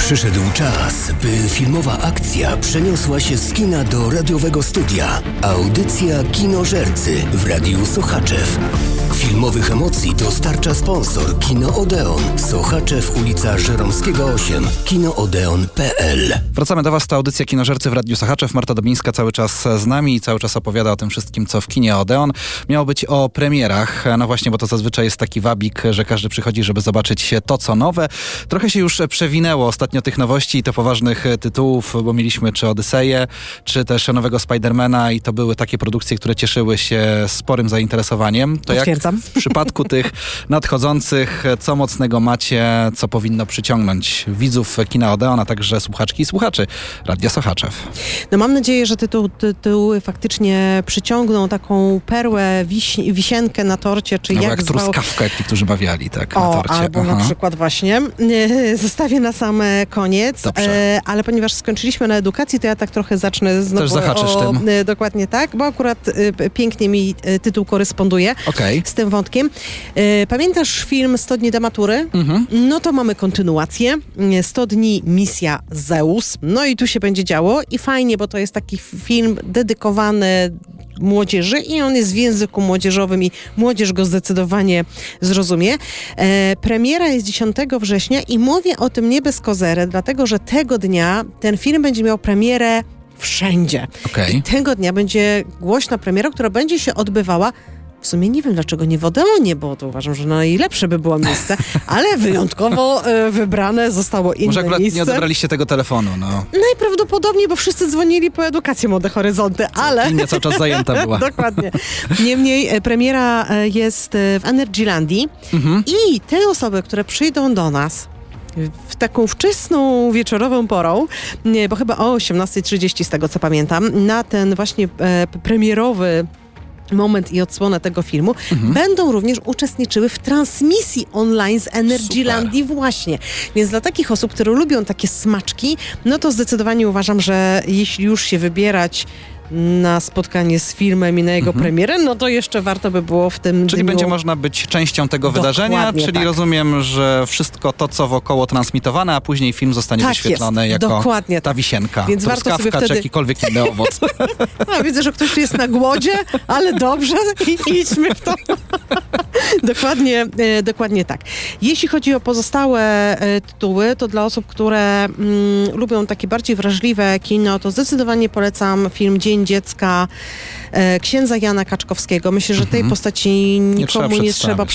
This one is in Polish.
Przyszedł czas, by filmowa akcja przeniosła się z kina do radiowego studia. Audycja Kinożercy w Radiu Sochaczew. Filmowych emocji dostarcza sponsor Kino Odeon. Sochaczew, ulica Żeromskiego 8. kinoodeon.pl. Wracamy do Was, to audycja Kinożercy w Radiu Sochaczew. Marta Dobińska cały czas z nami i cały czas opowiada o tym wszystkim, co w kinie Odeon. Miało być o premierach, no właśnie, bo to zazwyczaj jest taki wabik, że każdy przychodzi, żeby zobaczyć to, co nowe. Trochę się już przewinęło ostatnio tych nowości i to poważnych tytułów, bo mieliśmy czy Odyseję, czy też nowego Spidermana i to były takie produkcje, które cieszyły się sporym zainteresowaniem. To jak w przypadku tych nadchodzących, co mocnego macie, co powinno przyciągnąć widzów kina Odeon, a także słuchaczki i słuchaczy Radia Sochaczew? No mam nadzieję, że tytuły faktycznie przyciągną taką perłę, wisienkę na torcie, czy no jak jak truskawkę, jak niektórzy bawiali, tak, na torcie. Albo na przykład właśnie. Zostawię na sam koniec, ale ponieważ skończyliśmy na edukacji, to ja tak trochę zacznę znowu. Też zahaczysz tym. Dokładnie tak, bo akurat pięknie mi tytuł koresponduje z tym wątkiem. Pamiętasz film 100 dni do matury? No to mamy kontynuację. 100 dni misja Zeus. No i tu się będzie działo i fajnie, bo to jest taki film dedykowany młodzieży i on jest w języku młodzieżowym i młodzież go zdecydowanie zrozumie. Premiera jest 10 września i mówię o tym nie bez kozery, dlatego że tego dnia ten film będzie miał premierę wszędzie. I tego dnia będzie głośna premiera, która będzie się odbywała. W sumie nie wiem, dlaczego nie w Odeonie, bo to uważam, że najlepsze by było miejsce, ale wyjątkowo wybrane zostało inne miejsce. Może akurat nie odebraliście tego telefonu, no. Najprawdopodobniej, bo wszyscy dzwonili po edukację Młode Horyzonty, ale... Linia cały czas zajęta była. Dokładnie. Niemniej premiera jest w Energylandii i te osoby, które przyjdą do nas w taką wczesną, wieczorową porą, bo chyba o 18:30 z tego, co pamiętam, na ten właśnie premierowy moment i odsłonę tego filmu, będą również uczestniczyły w transmisji online z Energylandii właśnie. Więc dla takich osób, które lubią takie smaczki, no to zdecydowanie uważam, że jeśli już się wybierać na spotkanie z filmem i na jego premierę, no to jeszcze warto by było w tym Czyli dniu... będzie można być częścią tego wydarzenia, czyli tak. Rozumiem, że wszystko to, co wokoło transmitowane, a później film zostanie wyświetlony jako ta wisienka, więc warto sobie wtedy... czy jakikolwiek inny owoc. No, widzę, że ktoś tu jest na głodzie, ale dobrze, idźmy w to. Dokładnie tak. Jeśli chodzi o pozostałe tytuły, to dla osób, które lubią takie bardziej wrażliwe kino, to zdecydowanie polecam film Dzień Dziecka księdza Jana Kaczkowskiego. Myślę, że tej postaci nikomu nie trzeba